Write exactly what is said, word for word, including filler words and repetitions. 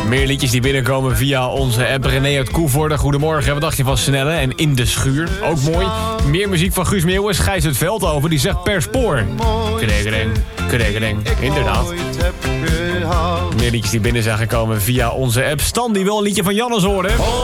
Meer liedjes die binnenkomen via onze app. René uit Koevoorde, goedemorgen. Wat dacht je van Snelle en In de Schuur? Ook mooi. Meer muziek van Guus Meeuwis. Gijs het Veld over, die zegt per spoor. Kregereng, kregereng, inderdaad. Meer liedjes die binnen zijn gekomen via onze app. Stan die wil een liedje van Jannes horen.